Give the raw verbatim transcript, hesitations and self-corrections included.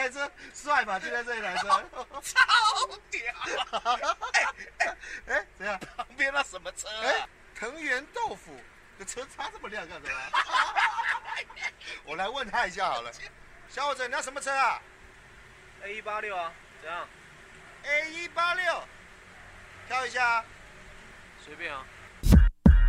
台车帅吧？就在这一台车， 超屌！哎哎哎，怎样？ 旁边那什么车啊？ 哎，藤原豆腐，这车擦这么亮干什么？我来问他一下好了，小伙子，你那什么车啊 ？A 一八六啊，怎样 ？A 一八六，挑一下。 随便啊。